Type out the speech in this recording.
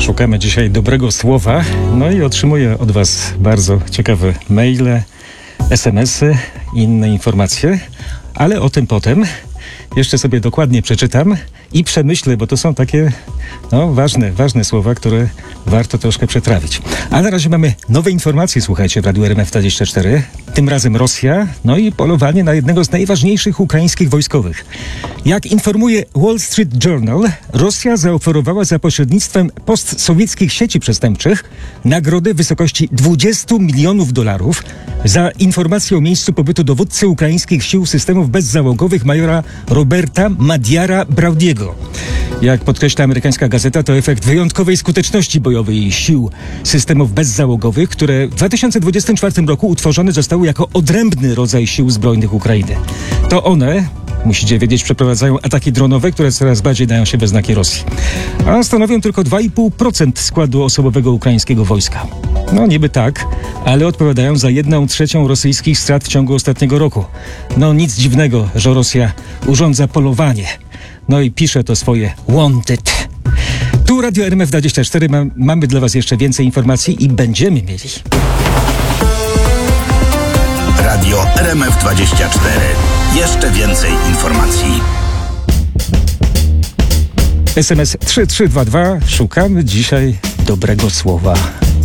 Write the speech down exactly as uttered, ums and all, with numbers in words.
Szukamy dzisiaj dobrego słowa, no i otrzymuję od Was bardzo ciekawe maile, es em esy i inne informacje, ale o tym potem. Jeszcze sobie dokładnie przeczytam i przemyślę, bo to są takie no, ważne, ważne słowa, które warto troszkę przetrawić. A na razie mamy nowe informacje, słuchajcie, w Radiu R M F dwadzieścia cztery. Tym razem Rosja, no i polowanie na jednego z najważniejszych ukraińskich wojskowych. Jak informuje Wall Street Journal, Rosja zaoferowała za pośrednictwem postsowieckich sieci przestępczych nagrodę w wysokości dwudziestu milionów dolarów za informację o miejscu pobytu dowódcy ukraińskich sił systemów bezzałogowych majora Roberta Madiara Braudiego. Jak podkreśla amerykańska gazeta, to efekt wyjątkowej skuteczności bojowej sił systemów bezzałogowych, które w dwa tysiące dwudziestym czwartym roku utworzone zostały jako odrębny rodzaj sił zbrojnych Ukrainy. To one, musicie wiedzieć, przeprowadzają ataki dronowe, które coraz bardziej dają się we znaki Rosji. A stanowią tylko dwa i pół procent składu osobowego ukraińskiego wojska. No niby tak, ale odpowiadają za jedną trzecią rosyjskich strat w ciągu ostatniego roku. No nic dziwnego, że Rosja urządza polowanie. No i pisze to swoje wanted. Tu Radio R M F dwadzieścia cztery, ma, mamy dla Was jeszcze więcej informacji i będziemy mieli. Radio R M F dwadzieścia cztery. Jeszcze więcej informacji. es em es trzy trzy dwa dwa. Szukamy dzisiaj dobrego słowa.